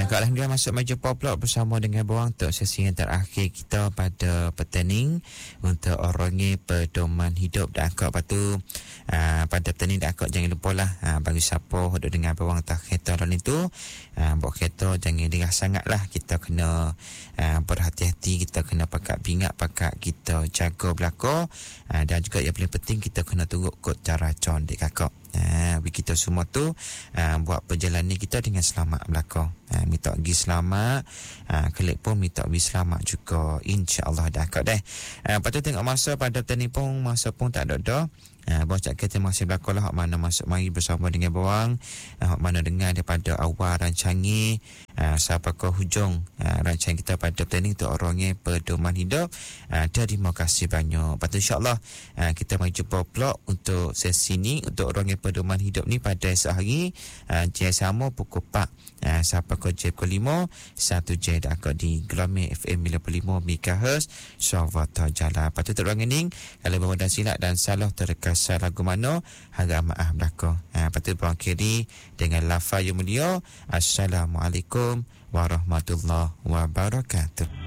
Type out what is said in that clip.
Alhamdulillah masuk meja poplok bersama dengan Bawang untuk sesi yang terakhir kita pada pertanding untuk orangnya pedoman hidup dan akak. Lepas tu pada pertanding dan akak jangan lupa lah bagi siapa duduk dengan Bawang tak kereta lalu itu bawa kereta jangan dirah sangat lah. Kita kena berhati-hati, kita kena pakai bingat, pakai kita jaga belakang dan juga yang paling penting kita kena turut kod cara con dek kakak. Kita semua tu buat perjalanan kita dengan selamat belakang. Minta pergi selamat, kelip pun minta pergi selamat juga, insya-Allah dah kak dah. Lepas tu tengok masa pada tani pun masa pun tak ada dah. Bawang cak kita masih belakang lah hak mana masuk mari bersama dengan Bawang, hak mana dengar daripada awal rancangan sampai ke hujung rancangan kita pada planning untuk orangnya pedoman hidup. Terima kasih banyak. Lepas tu insya-Allah kita mari jumpa pula untuk sesi ni untuk orangnya pedoman hidup ni pada esok hari jam sama pukul 4 sampai ke jam ke 5 1 jam dah kat di Gelombang FM 55 MHz Sarawak Jalan. Lepas tu terang ini kalau bawa dan silap dan salah terdekas lagu mana harap maaf belakang. Lepas tu berakhiri dengan lafaz yang mulia. Assalamualaikum warahmatullahi wabarakatuh.